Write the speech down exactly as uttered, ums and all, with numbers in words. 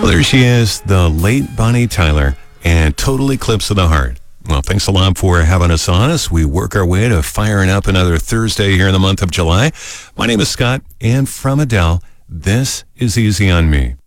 Well, there she is, the late Bonnie Tyler, and Total Eclipse of the Heart. Well, thanks a lot for having us on as we work our way to firing up another Thursday here in the month of July. My name is Scott, and from Adele, this is Easy on Me.